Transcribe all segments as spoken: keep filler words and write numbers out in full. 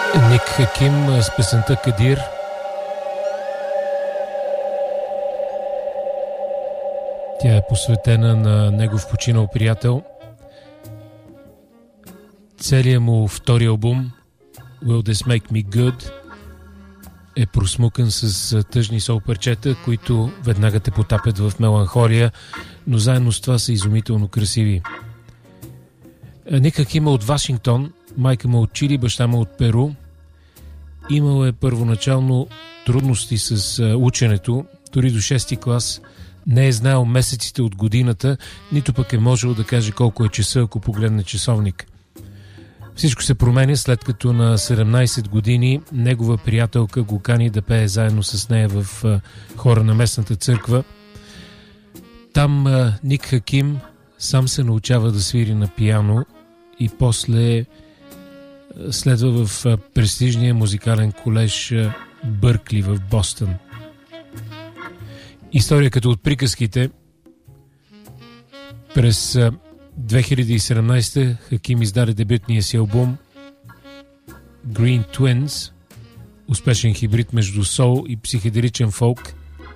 Ник Хаким с песента Кадир. Тя е посветена на негов починал приятел. Целият му втори албум Will This Make Me Good е просмукан с тъжни сол парчета, които веднага те потапят в меланхолия, но заедно с това са изумително красиви. Ник Хаким е от Вашингтон, майка му от Чили, баща му от Перу. Имал е първоначално трудности с ученето, дори до шести клас не е знаел месеците от годината, нито пък е можел да каже колко е часа, ако погледне часовник. Всичко се променя след като на седемнайсет години негова приятелка го кани да пее заедно с нея в хора на местната църква. Там Ник Хаким сам се научава да свири на пиано и после следва в престижния музикален колеж Бъркли в Бостън. История като от приказките. През две хиляди и седемнайсета Хаким издаде дебютния си албум Green Twins, успешен хибрид между соул и психоделичен фолк.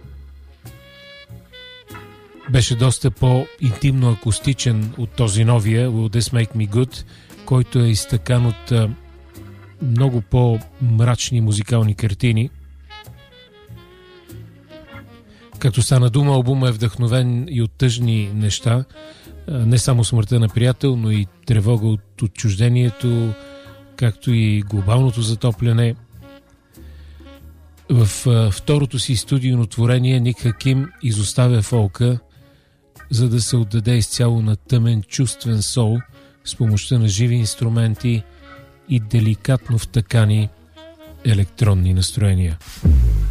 Беше доста по-интимно акустичен от този новия Will This Make Me Good, който е изтъкан от а, много по-мрачни музикални картини. Като стана дума, албумът е вдъхновен и от тъжни неща, не само смъртта на приятел, но и тревога от отчуждението, както и глобалното затопляне. В а, второто си студийно творение Ник Хаким изоставя фолка, за да се отдаде изцяло на тъмен чувствен сол с помощта на живи инструменти и деликатно втъкани електронни настроения.